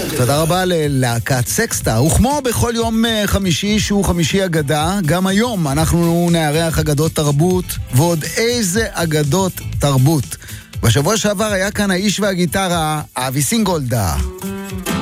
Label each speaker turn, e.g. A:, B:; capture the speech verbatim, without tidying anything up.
A: תודה רבה ללהקת סקסטה. וכמו בכל יום חמישי שהוא חמישי אגדה, גם היום אנחנו נארח אגדות תרבות, ועוד איזה אגדות תרבות. בשבוע שעבר היה כאן האיש והגיטרה אבי סינגולדה.